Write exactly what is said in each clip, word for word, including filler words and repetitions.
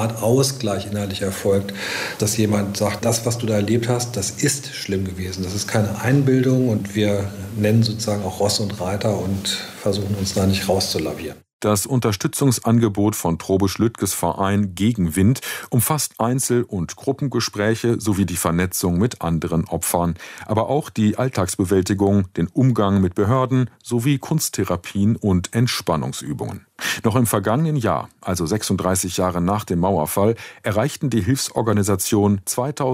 Art Ausgleich innerlich erfolgt, dass jemand sagt, das, was du da erlebt hast, das ist schlimm gewesen. Das ist keine Einbildung und wir nennen sozusagen auch Ross und Reiter und versuchen uns da nicht rauszulavieren. Das Unterstützungsangebot von Trobisch-Lüttges Verein Gegenwind umfasst Einzel- und Gruppengespräche sowie die Vernetzung mit anderen Opfern, aber auch die Alltagsbewältigung, den Umgang mit Behörden sowie Kunsttherapien und Entspannungsübungen. Noch im vergangenen Jahr, also sechsunddreißig Jahre nach dem Mauerfall, erreichten die Hilfsorganisationen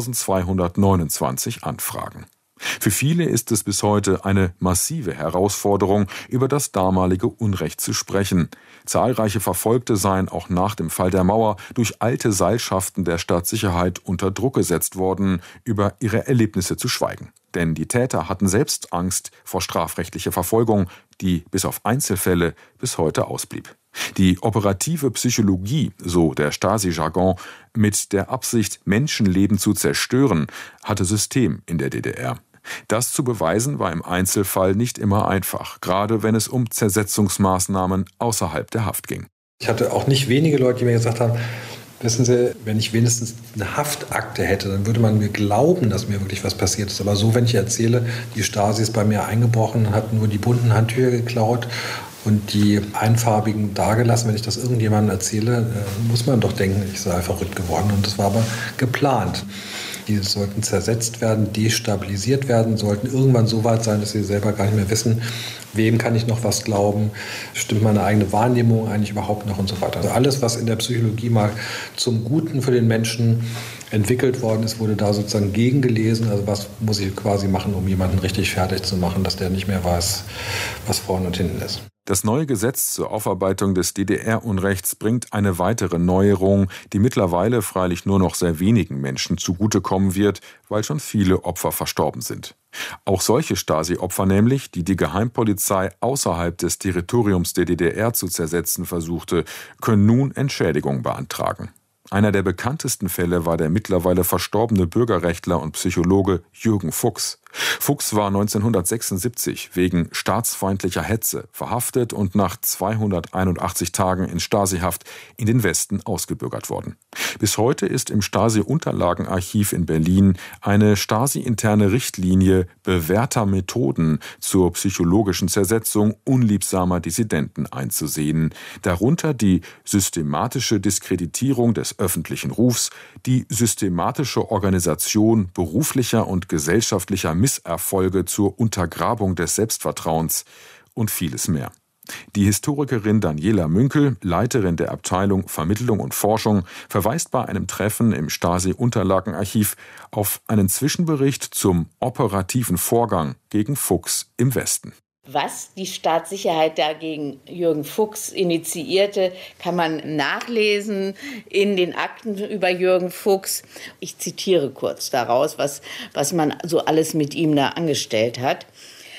zweitausendzweihundertneunundzwanzig Anfragen. Für viele ist es bis heute eine massive Herausforderung, über das damalige Unrecht zu sprechen. Zahlreiche Verfolgte seien auch nach dem Fall der Mauer durch alte Seilschaften der Staatssicherheit unter Druck gesetzt worden, über ihre Erlebnisse zu schweigen. Denn die Täter hatten selbst Angst vor strafrechtlicher Verfolgung, die bis auf Einzelfälle bis heute ausblieb. Die operative Psychologie, so der Stasi-Jargon, mit der Absicht, Menschenleben zu zerstören, hatte System in der D D R. Das zu beweisen war im Einzelfall nicht immer einfach, gerade wenn es um Zersetzungsmaßnahmen außerhalb der Haft ging. Ich hatte auch nicht wenige Leute, die mir gesagt haben, wissen Sie, wenn ich wenigstens eine Haftakte hätte, dann würde man mir glauben, dass mir wirklich was passiert ist. Aber so, wenn ich erzähle, die Stasi ist bei mir eingebrochen, hat nur die bunten Handtücher geklaut und die einfarbigen dagelassen, wenn ich das irgendjemandem erzähle, muss man doch denken, ich sei verrückt geworden. Und das war aber geplant. Die sollten zersetzt werden, destabilisiert werden, sollten irgendwann so weit sein, dass sie selber gar nicht mehr wissen, wem kann ich noch was glauben, stimmt meine eigene Wahrnehmung eigentlich überhaupt noch und so weiter. Also alles, was in der Psychologie mal zum Guten für den Menschen entwickelt worden ist, wurde da sozusagen gegengelesen. Also was muss ich quasi machen, um jemanden richtig fertig zu machen, dass der nicht mehr weiß, was vorne und hinten ist. Das neue Gesetz zur Aufarbeitung des D D R-Unrechts bringt eine weitere Neuerung, die mittlerweile freilich nur noch sehr wenigen Menschen zugutekommen wird, weil schon viele Opfer verstorben sind. Auch solche Stasi-Opfer nämlich, die die Geheimpolizei außerhalb des Territoriums der D D R zu zersetzen versuchte, können nun Entschädigung beantragen. Einer der bekanntesten Fälle war der mittlerweile verstorbene Bürgerrechtler und Psychologe Jürgen Fuchs. Fuchs war neunzehnhundertsechsundsiebzig wegen staatsfeindlicher Hetze verhaftet und nach zweihunderteinundachtzig Tagen in Stasi-Haft in den Westen ausgebürgert worden. Bis heute ist im Stasi-Unterlagenarchiv in Berlin eine Stasi-interne Richtlinie bewährter Methoden zur psychologischen Zersetzung unliebsamer Dissidenten einzusehen. Darunter die systematische Diskreditierung des öffentlichen Rufs, die systematische Organisation beruflicher und gesellschaftlicher Misserfolge zur Untergrabung des Selbstvertrauens und vieles mehr. Die Historikerin Daniela Münkel, Leiterin der Abteilung Vermittlung und Forschung, verweist bei einem Treffen im Stasi-Unterlagenarchiv auf einen Zwischenbericht zum operativen Vorgang gegen Fuchs im Westen. Was die Staatssicherheit da gegen Jürgen Fuchs initiierte, kann man nachlesen in den Akten über Jürgen Fuchs. Ich zitiere kurz daraus, was, was man so alles mit ihm da angestellt hat.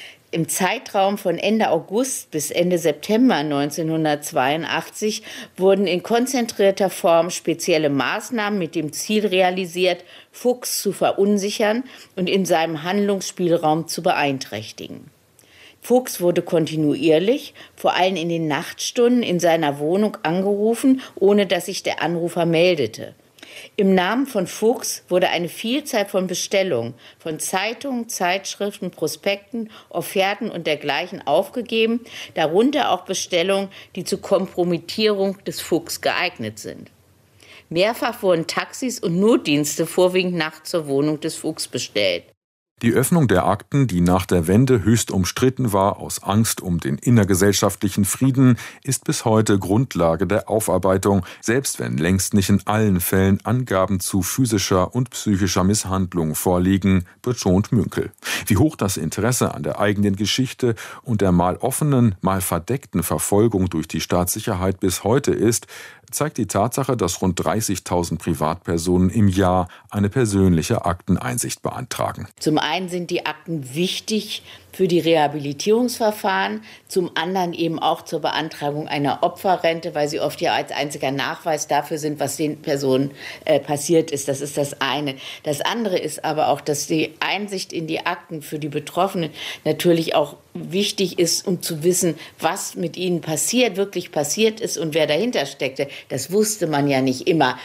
Im Zeitraum von Ende August bis Ende September neunzehnhundertzweiundachtzig wurden in konzentrierter Form spezielle Maßnahmen mit dem Ziel realisiert, Fuchs zu verunsichern und in seinem Handlungsspielraum zu beeinträchtigen. Fuchs wurde kontinuierlich, vor allem in den Nachtstunden, in seiner Wohnung angerufen, ohne dass sich der Anrufer meldete. Im Namen von Fuchs wurde eine Vielzahl von Bestellungen von Zeitungen, Zeitschriften, Prospekten, Offerten und dergleichen aufgegeben, darunter auch Bestellungen, die zur Kompromittierung des Fuchs geeignet sind. Mehrfach wurden Taxis und Notdienste vorwiegend nachts zur Wohnung des Fuchs bestellt. Die Öffnung der Akten, die nach der Wende höchst umstritten war aus Angst um den innergesellschaftlichen Frieden, ist bis heute Grundlage der Aufarbeitung, selbst wenn längst nicht in allen Fällen Angaben zu physischer und psychischer Misshandlung vorliegen, betont Münkel. Wie hoch das Interesse an der eigenen Geschichte und der mal offenen, mal verdeckten Verfolgung durch die Staatssicherheit bis heute ist, zeigt die Tatsache, dass rund dreißigtausend Privatpersonen im Jahr eine persönliche Akteneinsicht beantragen. Zum einen sind die Akten wichtig für die Rehabilitierungsverfahren, zum anderen eben auch zur Beantragung einer Opferrente, weil sie oft ja als einziger Nachweis dafür sind, was den Personen äh, passiert ist. Das ist das eine. Das andere ist aber auch, dass die Einsicht in die Akten für die Betroffenen natürlich auch wichtig ist, um zu wissen, was mit ihnen passiert, wirklich passiert ist und wer dahinter steckte. Das wusste man ja nicht immer,